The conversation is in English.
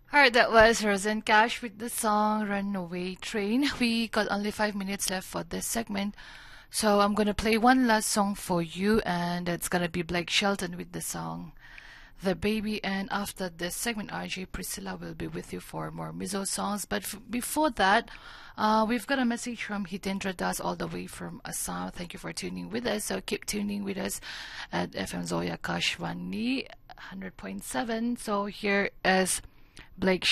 Alright, that was Rosen Cash with the song Runaway Train. We got only 5 minutes left for this segment, so I'm gonna play one last song for you, and it's gonna be Blake Shelton with the song The Baby. And after this segment, RJ Priscilla will be with you for more Mizo songs. But before that, we've got a message from Hitendra Das all the way from Assam. Thank you for tuning with us. So keep tuning with us at FM Zoya Kashwani 100.7. So here is Blake